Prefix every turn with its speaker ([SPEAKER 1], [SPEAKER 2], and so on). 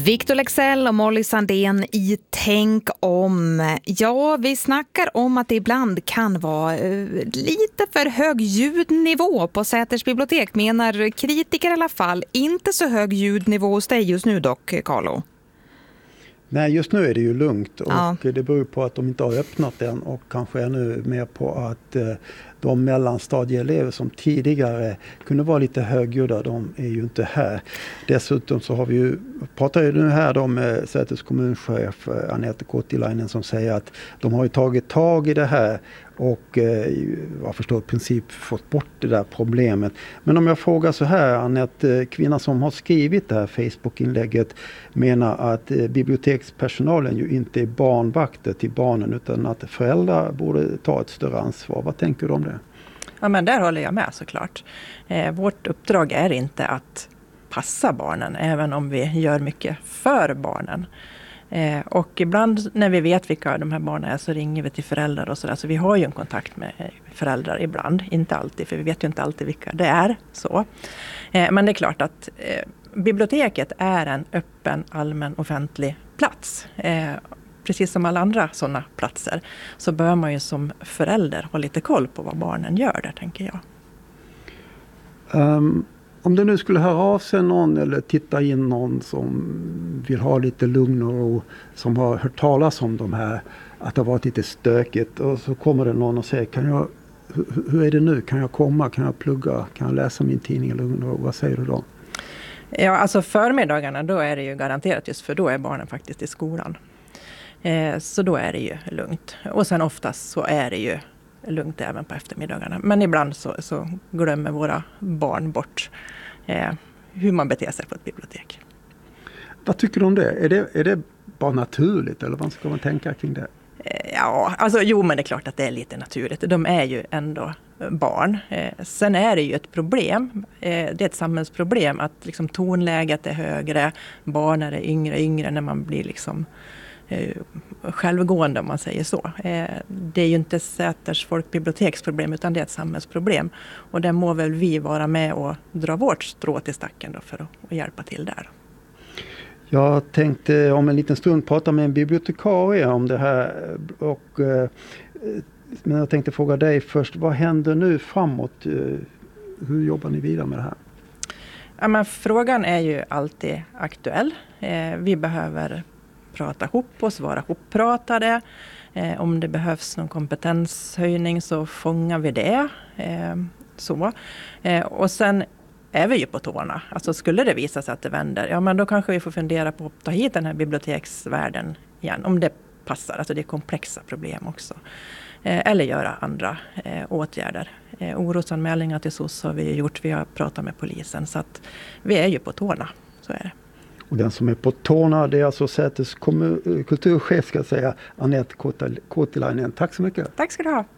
[SPEAKER 1] Victor Leksell och Molly Sandén i Tänk om. Ja, vi snackar om att det ibland kan vara lite för hög ljudnivå på Säters bibliotek, menar kritiker i alla fall. Inte så hög ljudnivå hos dig just nu dock, Carlo.
[SPEAKER 2] Nej, just nu är det ju lugnt och det beror på att de inte har öppnat än och kanske ännu mer på att de mellanstadieelever som tidigare kunde vara lite högljudda, de är ju inte här. Dessutom så har vi ju, pratar ju nu här då med Säters kommunchef Anette Kottilainen som säger att de har ju tagit tag i det här och jag förstår i princip fått bort det där problemet. Men om jag frågar så här, Anette, kvinnan som har skrivit det här Facebook-inlägget menar att bibliotekspersonalen ju inte är barnvakter till barnen utan att föräldrar borde ta ett större ansvar. Vad tänker du om det?
[SPEAKER 3] Ja, men där håller jag med såklart. Vårt uppdrag är inte att passa barnen, även om vi gör mycket för barnen. Och ibland när vi vet vilka de här barnen är så ringer vi till föräldrar och sådär. Så vi har ju en kontakt med föräldrar ibland, inte alltid, för vi vet ju inte alltid vilka det är så. Men det är klart att biblioteket är en öppen, allmän, offentlig plats. Precis som alla andra sådana platser så bör man ju som förälder ha lite koll på vad barnen gör där, tänker jag.
[SPEAKER 2] Om det nu skulle höra av sig någon eller titta in någon som vill ha lite lugn och ro, som har hört talas om de här, att det har varit lite stökigt och så kommer det någon och säger, hur är det nu? Kan jag komma? Kan jag plugga? Kan jag läsa min tidning i lugn och ro? Vad säger du då?
[SPEAKER 3] Ja, alltså förmiddagarna då är det ju garanterat just för då är barnen faktiskt i skolan. Så då är det ju lugnt. Och sen oftast så är det ju lugnt även på eftermiddagarna. Men ibland så glömmer våra barn bort hur man beter sig på ett bibliotek.
[SPEAKER 2] Vad tycker du om det? Är det bara naturligt eller vad ska man tänka kring det?
[SPEAKER 3] Ja, alltså men det är klart att det är lite naturligt. De är ju ändå barn. Sen är det ju ett problem. Det är ett samhällsproblem att liksom tonläget är högre. Barn är yngre när man blir liksom självgående om man säger så. Det är ju inte Säters folkbiblioteksproblem utan det är ett samhällsproblem. Och där må väl vi vara med och dra vårt strå till stacken då för att hjälpa till där.
[SPEAKER 2] Jag tänkte om en liten stund prata med en bibliotekarie om det här men jag tänkte fråga dig först, vad händer nu framåt? Hur jobbar ni vidare med det här?
[SPEAKER 3] Ja, men frågan är ju alltid aktuell. Vi behöver prata ihop oss, vara hoppratade. Om det behövs någon kompetenshöjning så fångar vi det. Och sen är vi ju på tårna. Alltså skulle det visa sig att det vänder, ja men då kanske vi får fundera på att ta hit den här biblioteksvärlden igen. Om det passar, alltså det är komplexa problem också. Eller göra andra åtgärder. Orosanmälningar till SOS har vi gjort, vi har pratat med polisen. Så att vi är ju på tårna, så är det.
[SPEAKER 2] Och den som är på tårna, det är alltså Säters kulturchef ska jag säga, Anette Kottilainen. Tack så mycket.
[SPEAKER 3] Tack ska du ha.